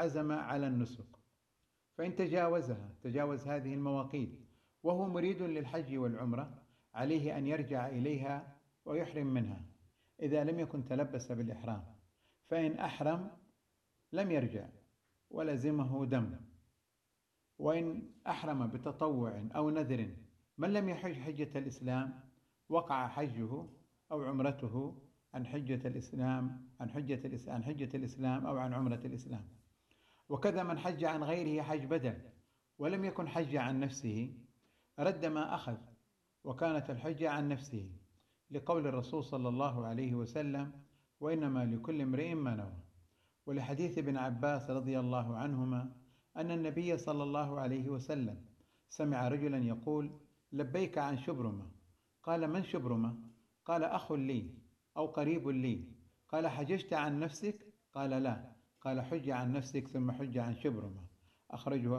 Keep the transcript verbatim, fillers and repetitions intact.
عزم على النسك، فإن تجاوزها تجاوز هذه المواقيت وهو مريد للحج والعمرة عليه أن يرجع إليها ويحرم منها إذا لم يكن تلبس بالإحرام، فإن أحرم لم يرجع ولزمه دم. وإن أحرم بتطوع أو نذر من لم يحج حجة الإسلام وقع حجه أو عمرته عن حجة الإسلام عن حجة الإسلام عن حجة الإسلام أو عن عمرة الإسلام. وكذا من حج عن غيره حج بدل ولم يكن حج عن نفسه رد ما أخذ وكانت الحجة عن نفسه، لقول الرسول صلى الله عليه وسلم: وإنما لكل امرئ ما نوى. ولحديث ابن عباس رضي الله عنهما أن النبي صلى الله عليه وسلم سمع رجلا يقول: لبيك عن شبرمة. قال: من شبرمة؟ قال: أخ لي أو قريب لي. قال: حججت عن نفسك؟ قال: لا. قال: حج عن نفسك ثم حج عن شبرمة. أخرجه